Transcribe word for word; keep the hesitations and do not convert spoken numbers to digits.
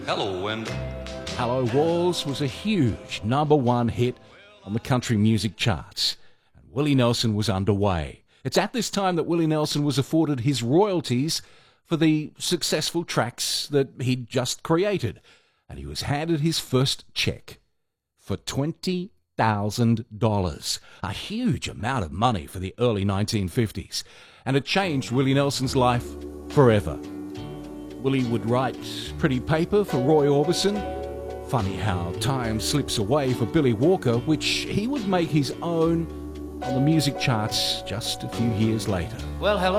Hello, and Hello Walls was a huge number one hit on the country music charts, and Willie Nelson was underway. It's at this time that Willie Nelson was afforded his royalties for the successful tracks that he'd just created, and he was handed his first check for twenty thousand dollars, a huge amount of money for the early nineteen fifties, and it changed Willie Nelson's life forever. Willie would write Pretty Paper for Roy Orbison. Funny how time slips away for Billy Walker, which he would make his own on the music charts just a few years later. Well, hello.